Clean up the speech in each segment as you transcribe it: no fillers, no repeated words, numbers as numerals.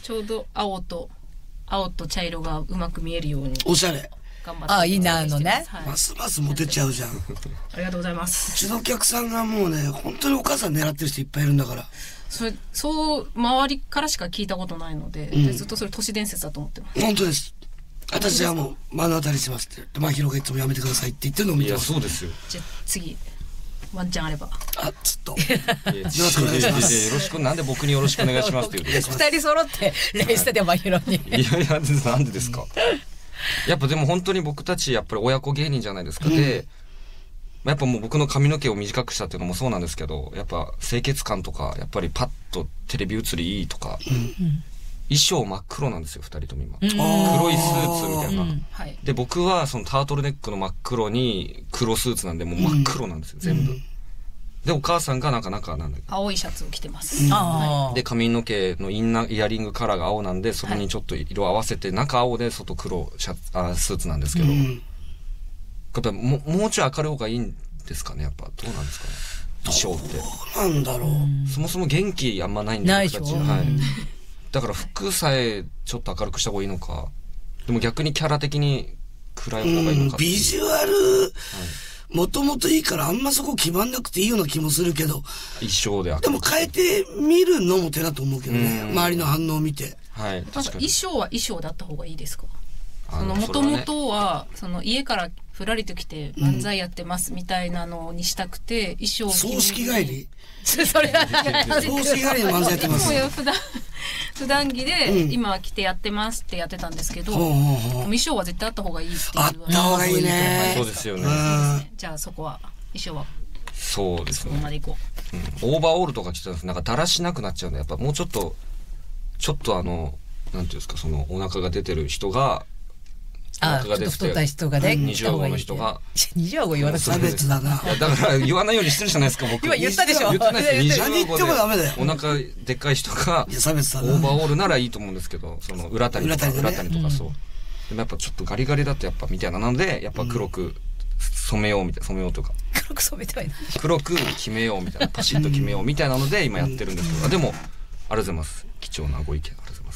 ちょうど青と茶色がうまく見えるようにおしゃれ。 頑張ってインナーのね、 はい、 ますますモテちゃうじゃん。 ありがとうございます。 うちのお客さんがもうね、本当にお母さん狙ってる人いっぱいいるんだから。 そう周りからしか聞いたことないので、ずっとそれ都市伝説だと思ってます。 本当です。私はもう目の当たりしますって言って、真宙がいつもやめてくださいって言ってるのを見てます。 いやそうですよ。 じゃあ次ワンチャンあればずっとよろしくお願いします。よろしく、なんで僕によろしくお願いしますって言うの。 二人揃ってレースで真宙に。 いやなんでですか。やっぱでも本当に僕たちやっぱり親子芸人じゃないですか。で、やっぱもう僕の髪の毛を短くしたっていうのもそうなんですけど、やっぱ清潔感とかやっぱりパッとテレビ映りいいとか、衣装真っ黒なんですよ2人とも今。黒いスーツみたいな。 はい、 で僕はそのタートルネックの真っ黒に黒スーツなんでもう真っ黒なんですよ、全部。でお母さんがなんだ青いシャツを着てます。 で髪の毛のイヤリングカラーが青なんで、それにちょっと色合わせて中青で外黒スーツなんですけど、やっぱもうちょい明るい方がいいんですかね。やっぱどうなんですかね、衣装って。 どうなんだろう。 そもそも元気あんまないんでないでしょ。 はい。だから服さえちょっと明るくした方がいいのか、でも逆にキャラ的に暗い方がいいのか。 ビジュアル、もともといいからあんまそこ決まんなくていいような気もするけど、 衣装ででも変えてみるのも手だと思うけどね、周りの反応を見て。 はい。確かに。 衣装は衣装だった方がいいですか。もともとはその家からふらりと来て漫才やってますみたいなのにしたくて、衣装を葬式帰りそれは葬式帰りの漫才やってます。 普段着で今は着てやってますってやってたんですけど、衣装は絶対あった方がいいっていう。 あった方がいいね。 そうですよね。 じゃあそこは衣装はそうですね。 そこまで行こう。オーバーオールとか着てたんです。なんかだらしなくなっちゃうんで、やっぱもうちょっとなんていうんですか、そのお腹が出てる人が。 ちょっと太った人がね、 20顎の人が。 20顎言わなくて差別だな。 だから言わないようにしてるじゃないですか、僕。 今言ったでしょ。 言ってないです。 何言ってもダメだよ。 お腹でっかい人が、オーバーオールならいいと思うんですけど、その裏谷とかそう。でもやっぱちょっとガリガリだとやっぱみたいなので、やっぱ黒く染めようとか。 黒く染めてはいない。 黒く決めようみたいな、パシッと決めようみたいなので今やってるんですけど、でも、ありがとうございます。貴重なご意見ありがとうございます。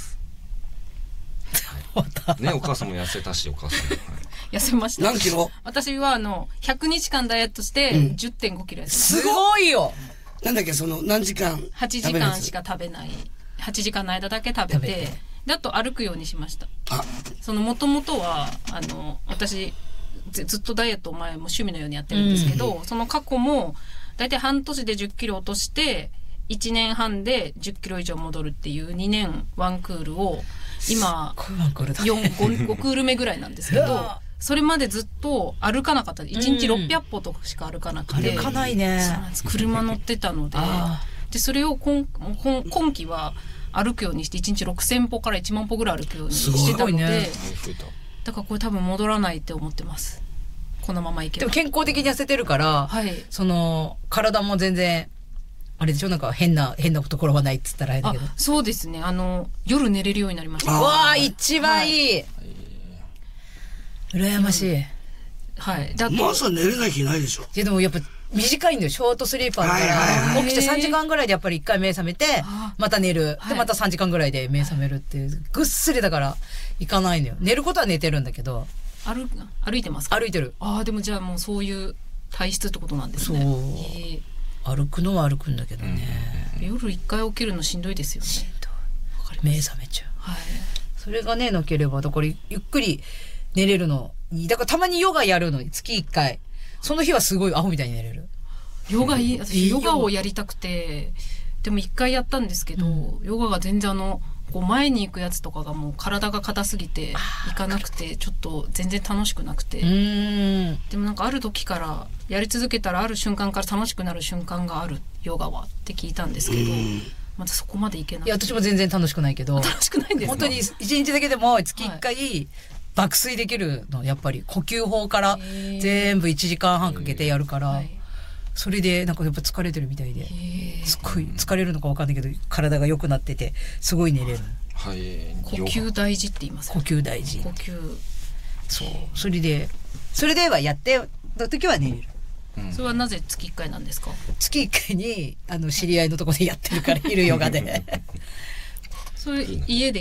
ね、お母さんも痩せたし、お母さんも。 痩せました。 何キロ？ 私は100日間ダイエットして10.5 キロです。 すごいよ。 なんだっけ、何時間 ？8時間しか食べない。8時間の間だけ食べて、であと歩くようにしました。もともとは私ずっとダイエットを前も趣味のようにやってるんですけど、その過去もだいたい半年で10キロ落として1年半で10キロ以上戻るっていう2年ワンクールを今5クール目ぐらいなんですけど、それまでずっと歩かなかった。1日600歩としか歩かなくて、 歩かないね。 車乗ってたので、それを今期は歩くようにして1日6000歩から1万歩ぐらい歩くようにしてたので、だからこれ多分戻らないって思ってます。このままいけば。 でも健康的に痩せてるから、体も全然あれでしょ、なんか変なところはないっつったらあれだけど。 そうですね。夜寝れるようになりました。 わあ、一番いい。羨ましい。 はい。 朝寝れない日ないでしょ。 でもやっぱ短いんだよ、ショートスリーパーだから、起きて3時間ぐらいでやっぱり1回目覚めて、また寝る。で、また3時間ぐらいで目覚めるっていう、ぐっすりだから行かないのよ。寝ることは寝てるんだけど。 歩いてますか？ 歩いてる。 でもじゃあもうそういう体質ってことなんですね。 そう。歩くのは歩くんだけどね。 夜1回起きるのしんどいですよね。しんどい。 目覚めちゃう。それがね、なければ、だからゆっくり寝れるの。だからたまにヨガやるのに月1回。その日はすごいアホみたいに寝れる。 私ヨガをやりたくて、でも1回やったんですけど、ヨガが全然前に行くやつとかがもう体が硬すぎて行かなくて、ちょっと全然楽しくなくて。でもなんかある時からやり続けたらある瞬間から楽しくなる瞬間がある、ヨガはって聞いたんですけど、またそこまでいけない。 いや、私も全然楽しくないけど。 楽しくないんですか？ 本当に1日だけでも月1回爆睡できるの、やっぱり呼吸法から全部1時間半かけてやるから、それでなんかやっぱ疲れてるみたいで、すごい疲れるのか分かんないけど体が良くなっててすごい寝れる。 呼吸大事って言いますよ。 呼吸大事。そう。それではやってた時は寝れる。 それはなぜ月1回なんですか？ 月1回に知り合いのところでやってるから昼ヨガで。 それ家で